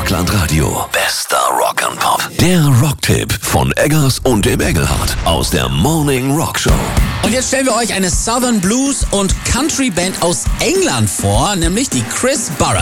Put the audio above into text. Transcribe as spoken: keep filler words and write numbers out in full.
Rockland Radio. Bester Rock and Pop. Der Rocktipp von Eggers und dem Engelhardt aus der Morning Rock Show. Und jetzt stellen wir euch eine Southern Blues und Country Band aus England vor, nämlich die Chris Burren.